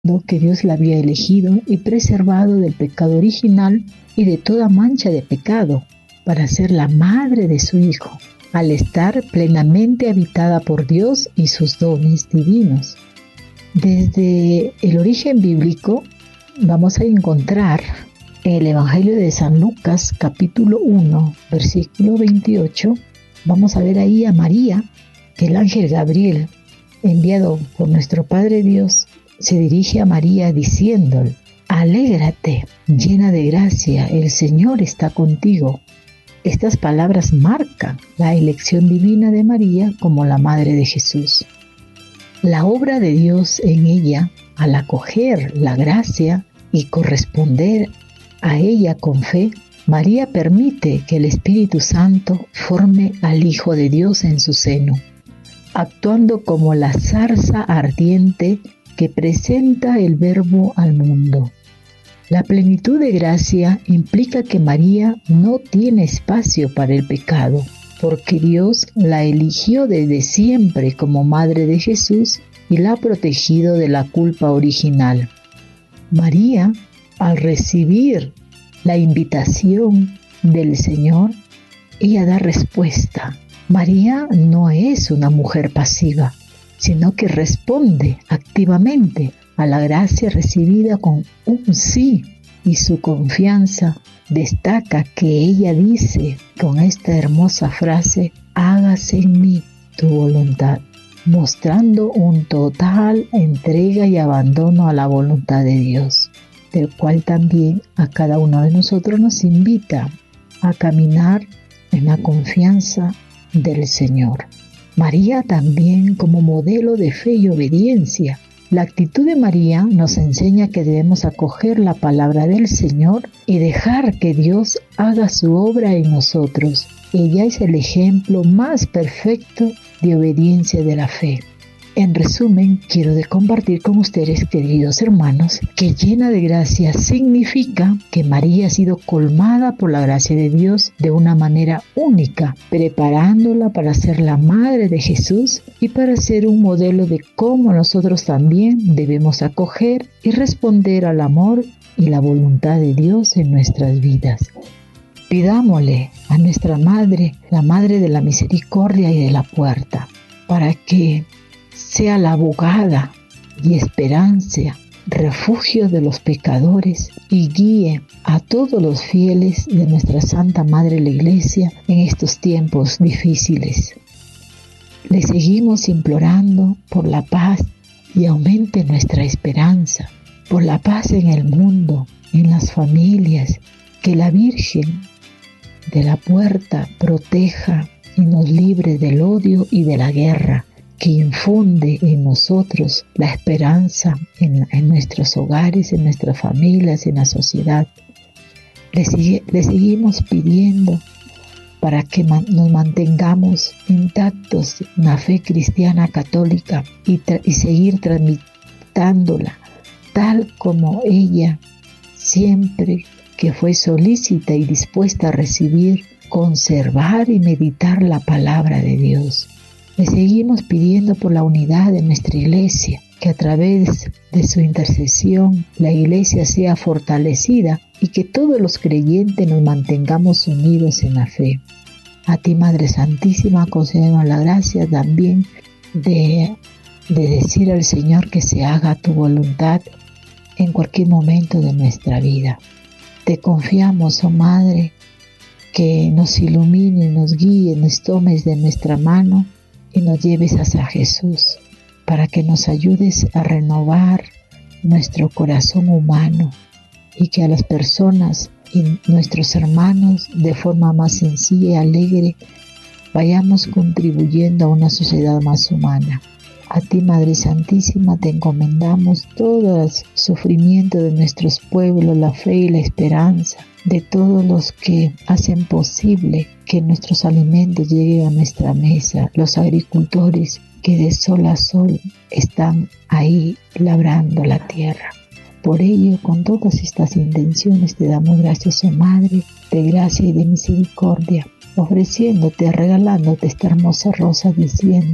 que Dios la había elegido y preservado del pecado original y de toda mancha de pecado, para ser la madre de su Hijo, al estar plenamente habitada por Dios y sus dones divinos. Desde el origen bíblico vamos a encontrar en el Evangelio de San Lucas, capítulo 1, versículo 28, vamos a ver ahí a María, que el ángel Gabriel, enviado por nuestro Padre Dios, se dirige a María diciéndole: alégrate, llena de gracia, el Señor está contigo. Estas palabras marcan la elección divina de María como la madre de Jesús. La obra de Dios en ella, al acoger la gracia y corresponder a ella con fe, María permite que el Espíritu Santo forme al Hijo de Dios en su seno, actuando como la zarza ardiente que presenta el Verbo al mundo. La plenitud de gracia implica que María no tiene espacio para el pecado, porque Dios la eligió desde siempre como madre de Jesús y la ha protegido de la culpa original. María, al recibir la invitación del Señor, ella da respuesta. María no es una mujer pasiva, sino que responde activamente a la gracia recibida con un sí, y su confianza destaca que ella dice con esta hermosa frase: hágase en mí tu voluntad, mostrando un total entrega y abandono a la voluntad de Dios, del cual también a cada uno de nosotros nos invita a caminar en la confianza del Señor. María también como modelo de fe y obediencia. La actitud de María nos enseña que debemos acoger la palabra del Señor y dejar que Dios haga su obra en nosotros. Ella es el ejemplo más perfecto de obediencia de la fe. En resumen, quiero compartir con ustedes, queridos hermanos, que llena de gracia significa que María ha sido colmada por la gracia de Dios de una manera única, preparándola para ser la madre de Jesús y para ser un modelo de cómo nosotros también debemos acoger y responder al amor y la voluntad de Dios en nuestras vidas. Pidámosle a nuestra Madre, la Madre de la Misericordia y de la Puerta, para que sea la abogada y esperanza, refugio de los pecadores, y guíe a todos los fieles de nuestra Santa Madre la Iglesia en estos tiempos difíciles. Le seguimos implorando por la paz y aumente nuestra esperanza, por la paz en el mundo, en las familias, que la Virgen de la Puerta proteja y nos libre del odio y de la guerra, que infunde en nosotros la esperanza en nuestros hogares, en nuestras familias, en la sociedad. Le seguimos pidiendo para que nos mantengamos intactos en la fe cristiana católica y seguir transmitándola tal como ella siempre que fue solícita y dispuesta a recibir, conservar y meditar la palabra de Dios. Le seguimos pidiendo por la unidad de nuestra Iglesia, que a través de su intercesión la Iglesia sea fortalecida y que todos los creyentes nos mantengamos unidos en la fe. A ti, Madre Santísima, concédenos la gracia también de decir al Señor que se haga tu voluntad en cualquier momento de nuestra vida. Te confiamos, oh Madre, que nos ilumine, nos guíe, nos tomes de nuestra mano y nos lleves hacia Jesús, para que nos ayudes a renovar nuestro corazón humano y que a las personas y nuestros hermanos de forma más sencilla y alegre vayamos contribuyendo a una sociedad más humana. A ti, Madre Santísima, te encomendamos todo el sufrimiento de nuestros pueblos, la fe y la esperanza de todos los que hacen posible que nuestros alimentos lleguen a nuestra mesa, los agricultores que de sol a sol están ahí labrando la tierra. Por ello, con todas estas intenciones te damos gracias, oh Madre, de gracia y de misericordia, ofreciéndote, regalándote esta hermosa rosa, diciendo: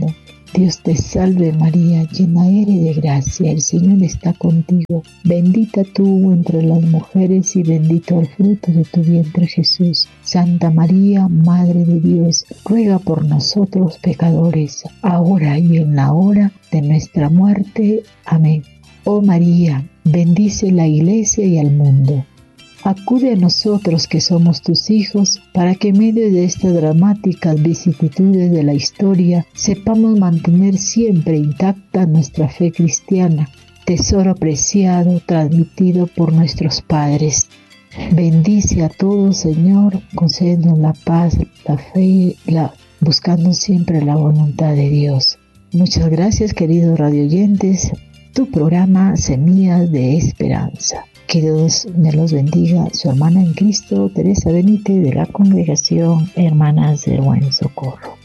Dios te salve María, llena eres de gracia, el Señor está contigo. Bendita tú entre las mujeres y bendito el fruto de tu vientre Jesús. Santa María, Madre de Dios, ruega por nosotros pecadores, ahora y en la hora de nuestra muerte. Amén. Oh María, bendice la Iglesia y al mundo. Acude a nosotros que somos tus hijos, para que en medio de estas dramáticas vicisitudes de la historia sepamos mantener siempre intacta nuestra fe cristiana, tesoro preciado transmitido por nuestros padres. Bendice a todos, Señor, concédenos la paz, la fe, buscando siempre la voluntad de Dios. Muchas gracias, queridos radioyentes. Tu programa Semillas de Esperanza. Que Dios me los bendiga. Su hermana en Cristo, Teresa Benítez, de la Congregación Hermanas del Buen Socorro.